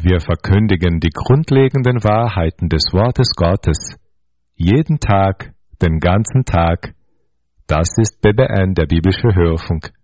Wir verkündigen die grundlegenden Wahrheiten des Wortes Gottes. Jeden Tag, den ganzen Tag. Das ist BBN, der biblische Hörfunk.